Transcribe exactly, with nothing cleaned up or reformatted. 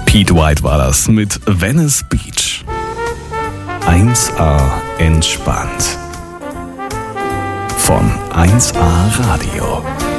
Pete White war das mit Venice Beach. eins A entspannt. Von eins A Radio.